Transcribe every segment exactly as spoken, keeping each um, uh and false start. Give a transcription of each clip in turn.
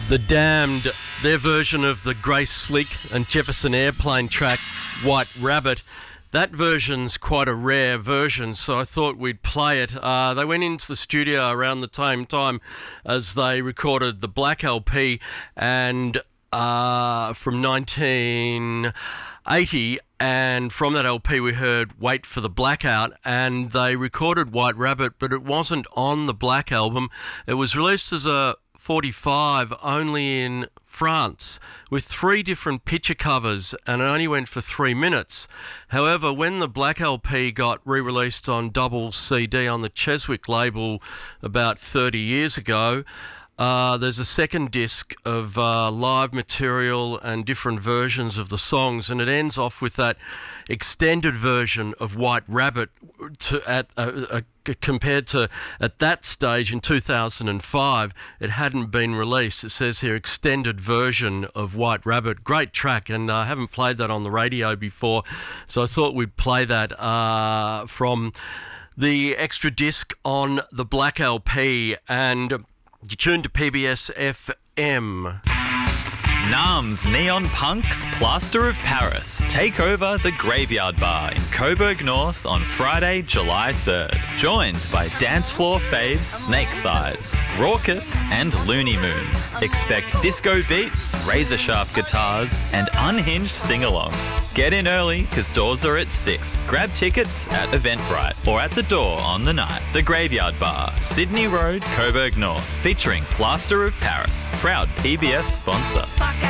The Damned, their version of the Grace Slick and Jefferson Airplane track, White Rabbit. That version's quite a rare version, so I thought we'd play it. Uh, they went into the studio around the same time as they recorded the Black L P, and uh, from nineteen eighty, and from that L P we heard Wait for the Blackout, and they recorded White Rabbit, but it wasn't on the Black album. It was released as a forty-five only in France with three different picture covers, and it only went for three minutes. However, when the Black L P got re-released on double C D on the Cheswick label about thirty years ago, Uh, there's a second disc of uh, live material and different versions of the songs, and it ends off with that extended version of White Rabbit to, at, uh, uh, compared to at that stage in two thousand five, it hadn't been released. It says here, extended version of White Rabbit. Great track, and I uh, haven't played that on the radio before, so I thought we'd play that uh, from the extra disc on the Black L P, and you tuned to P B S F M. Nam's Neon Punks Plaster of Paris take over the Graveyard Bar in Coburg North on Friday, July third. Joined by dance floor faves Snake Thighs, Raucous and Looney Moons. Expect disco beats, razor-sharp guitars and unhinged sing-alongs. Get in early because doors are at six. Grab tickets at Eventbrite or at the door on the night. The Graveyard Bar, Sydney Road, Coburg North, featuring Plaster of Paris. Proud P B S sponsor.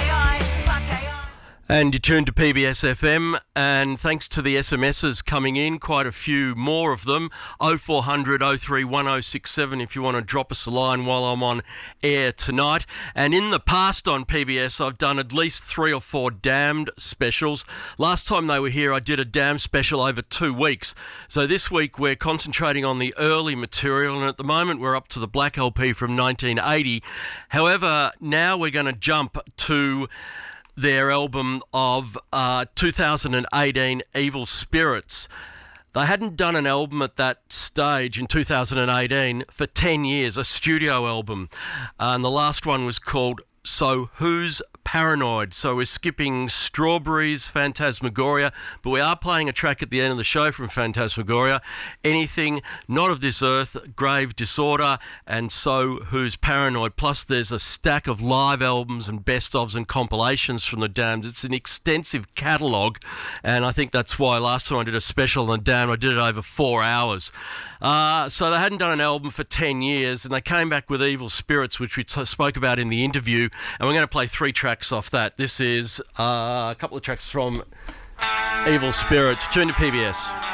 And you tuned to P B S F M, and thanks to the S M Ses coming in, quite a few more of them, oh four hundred, oh three one oh six seven if you want to drop us a line while I'm on air tonight. And in the past on P B S, I've done at least three or four Damned specials. Last time they were here, I did a Damned special over two weeks. So this week we're concentrating on the early material, and at the moment we're up to the Black L P from nineteen eighty. However, now we're going to jump to their album of uh, two thousand eighteen, Evil Spirits. They hadn't done an album at that stage in two thousand eighteen for ten years, a studio album. Uh, and the last one was called So Who's Paranoid? So we're skipping Strawberries, Phantasmagoria, but we are playing a track at the end of the show from Phantasmagoria, Anything Not of This Earth, Grave Disorder, and So Who's Paranoid. Plus there's a stack of live albums and best-ofs and compilations from the Damned. It's an extensive catalogue, and I think that's why last time I did a special on the Damned, I did it over four hours. Uh, so they hadn't done an album for ten years, and they came back with Evil Spirits, which we t- spoke about in the interview, and we're going to play three tracks off that. This is uh, a couple of tracks from Evil Spirits. Tune to P B S.